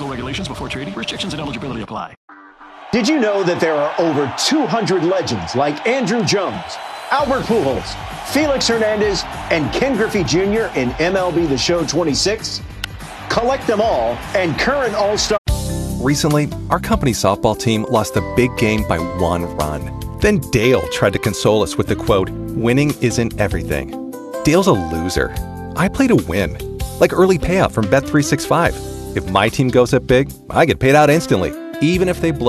Full regulations before trading. Restrictions and eligibility apply. Did you know that there are over 200 legends like Andrew Jones, Albert Pujols, Felix Hernandez, and Ken Griffey Jr. in MLB The Show 26? Collect them all and current All-Star. Recently, our company's softball team lost the big game by 1 run. Then Dale tried to console us with the quote, "Winning isn't everything." Dale's a loser. I play to win, like early payout from Bet365. If my team goes up big, I get paid out instantly, even if they blow